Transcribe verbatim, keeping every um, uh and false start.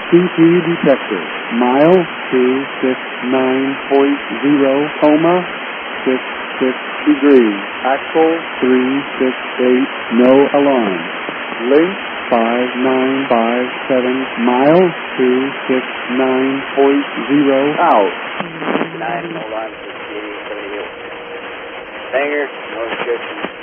C P detected. Mile two six nine point zero, coma, six six degrees. Axle three six eight, no alarm. Length five nine five seven, mile two six nine point zero, out. nine, hold on, sixty-eight, seventy-eight. Hanger, North Kitchen.